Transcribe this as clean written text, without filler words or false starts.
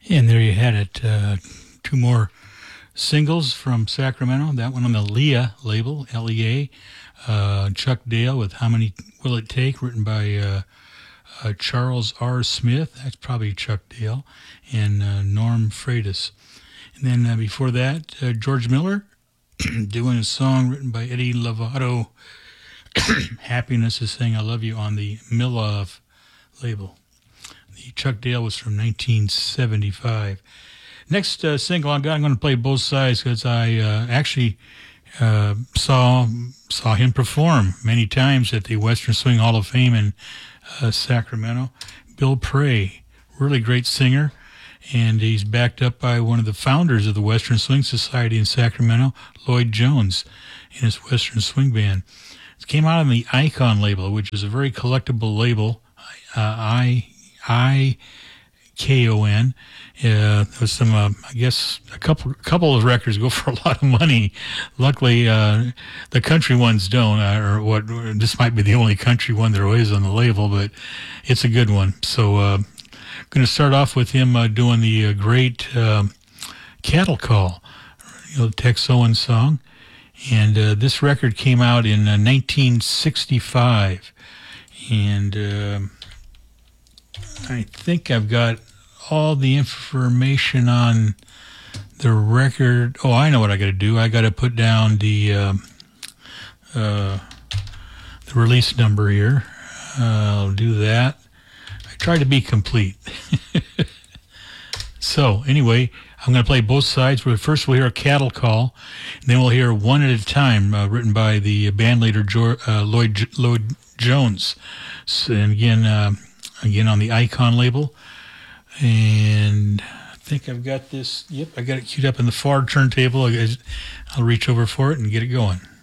And there you had it. Two more singles from Sacramento. That one on the Leah label, Lea. Chuck Dale with How Many Will It Take, written by Charles R. Smith. That's probably Chuck Dale. And Norm Freitas. And then before that, George Miller doing a song written by Eddie Lovato. Happiness is Saying I Love You on the Milov label. The Chuck Dale was from 1975. Next single I'm going to play both sides because I actually saw him perform many times at the Western Swing Hall of Fame in Sacramento. Bill Prey, really great singer, and he's backed up by one of the founders of the Western Swing Society in Sacramento, Lloyd Jones, and his Western Swing Band. It came out on the Icon label, which is a very collectible label, IKON. There was some, I guess, a couple of records go for a lot of money. Luckily, the country ones don't, this might be the only country one there is on the label, but it's a good one. So, I'm going to start off with him doing the great Cattle Call, the Tex Owen song. And this record came out in 1965. And I think I've got all the information on the record. Oh, I know what I got to do. I got to put down the release number here. I'll do that. I try to be complete. So, anyway, I'm going to play both sides. First, we'll hear a Cattle Call, and then we'll hear One at a Time, written by the band leader Lloyd Jones. So, and again on the Icon label. And I think I've got this. Yep, I got it queued up in the far turntable. I'll reach over for it and get it going.